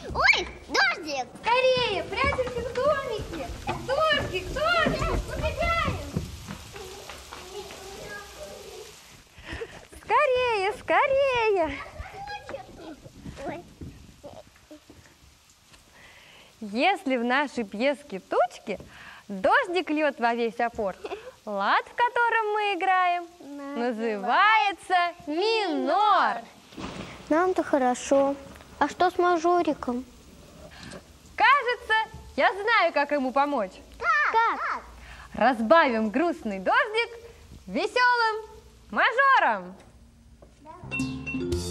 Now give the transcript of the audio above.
Ой, дождик! Скорее, прячемся в домике! Дождик, дождик! Убегаем! Скорее, скорее! Ой. Если в нашей пьеске «Тучки» дождик льет во весь опор, лад, в котором мы играем, называется минор. Нам-то хорошо. А что с мажориком? Кажется, я знаю, как ему помочь. Как? Разбавим грустный дождик веселым мажором.